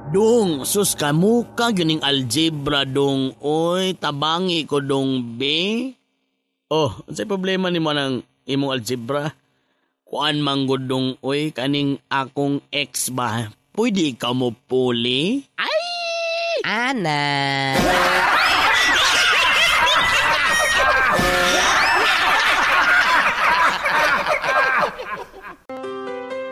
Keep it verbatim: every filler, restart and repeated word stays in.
Dong, sus ka muka yuning algebra dong. Oy, tabangi ko dong, be. Oh, unsay problema ni mo ng imong algebra? Kuan manggod dong, oy, kaning akong ex ba? Pwede ka mo puli? Ana!